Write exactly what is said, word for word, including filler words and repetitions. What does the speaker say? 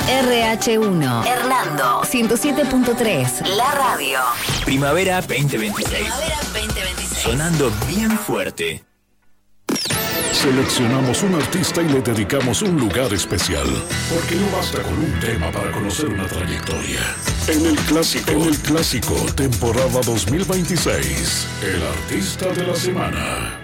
R H uno, Hernando, ciento siete punto tres, la radio. Primavera veinte veintiséis. Primavera veinte veintiséis. Sonando bien fuerte. Seleccionamos un artista y le dedicamos un lugar especial, porque no basta con un tema para conocer una trayectoria. En el clásico, en el clásico, temporada dos mil veintiséis, el artista de la semana.